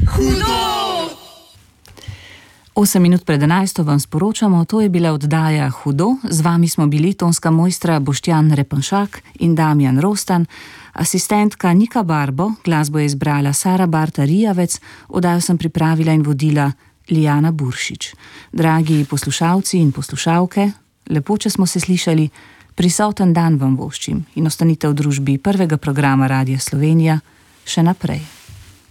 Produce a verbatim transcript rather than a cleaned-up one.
Hudo! Osem minut pred enajsto vam sporočamo, to je bila oddaja Hudo. Z vami smo bili tonska mojstra Boštjan Repanšak in Damjan Rostan, asistentka Nika Barbo, glasbo je izbrala Sara Barta Rijavec, oddajo sem pripravila in vodila Lijana Buršič. Dragi poslušalci in poslušalke, lepo, če smo se slišali, prisoten dan vam voščim in ostanite v družbi prvega programa Radia Slovenija še naprej.